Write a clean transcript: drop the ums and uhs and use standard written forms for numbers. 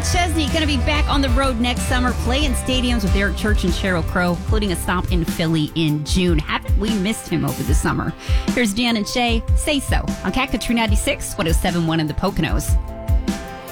Chesney going to be back on the road next summer, playing stadiums with Eric Church and Sheryl Crow, including a stop in Philly in June. Haven't we missed him over the summer? Here's Dan and Shay, Say So, on Cat Country 96, 107.1 in the Poconos.